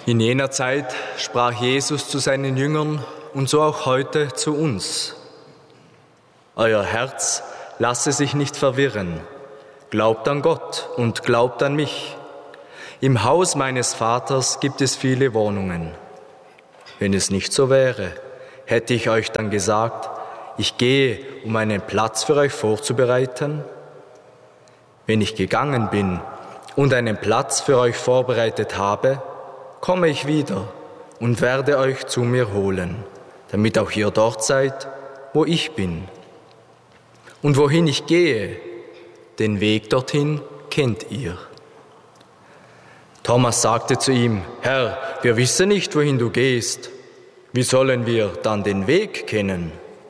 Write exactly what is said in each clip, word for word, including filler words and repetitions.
In jener Zeit sprach Jesus zu seinen Jüngern und so auch heute zu uns: Euer Herz lasse sich nicht verwirren. Glaubt an Gott und glaubt an mich. Im Haus meines Vaters gibt es viele Wohnungen. Wenn es nicht so wäre, hätte ich euch dann gesagt, ich gehe, um einen Platz für euch vorzubereiten. Wenn ich gegangen bin und einen Platz für euch vorbereitet habe, komme ich wieder und werde euch zu mir holen, damit auch ihr dort seid, wo ich bin. Und wohin ich gehe, den Weg dorthin kennt ihr. Thomas sagte zu ihm: Herr, wir wissen nicht, wohin du gehst. Wie sollen wir dann den Weg kennen?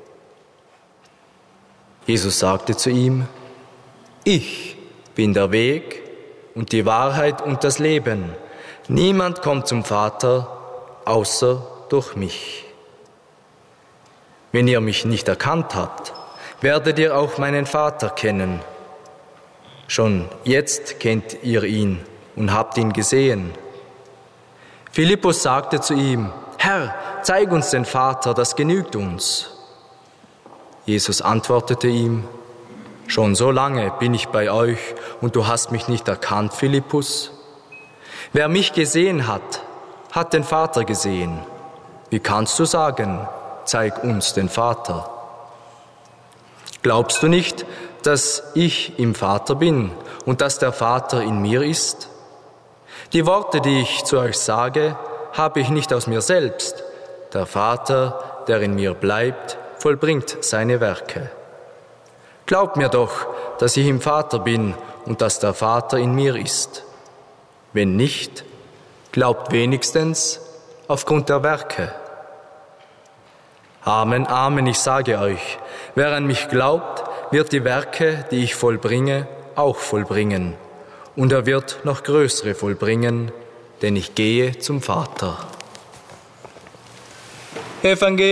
Jesus sagte zu ihm: Ich bin der Weg und die Wahrheit und das Leben. Niemand kommt zum Vater, außer durch mich. Wenn ihr mich nicht erkannt habt, werdet ihr auch meinen Vater kennen. Schon jetzt kennt ihr ihn und habt ihn gesehen. Philippus sagte zu ihm: Herr, zeig uns den Vater, das genügt uns. Jesus antwortete ihm: Schon so lange bin ich bei euch und du hast mich nicht erkannt, Philippus? Wer mich gesehen hat, hat den Vater gesehen. Wie kannst du sagen, zeig uns den Vater? Glaubst du nicht, dass ich im Vater bin und dass der Vater in mir ist? Die Worte, die ich zu euch sage, habe ich nicht aus mir selbst. Der Vater, der in mir bleibt, vollbringt seine Werke. Glaubt mir doch, dass ich im Vater bin und dass der Vater in mir ist. Wenn nicht, glaubt wenigstens aufgrund der Werke. Amen, Amen, ich sage euch, wer an mich glaubt, wird die Werke, die ich vollbringe, auch vollbringen. Und er wird noch größere vollbringen, denn ich gehe zum Vater. Evangelium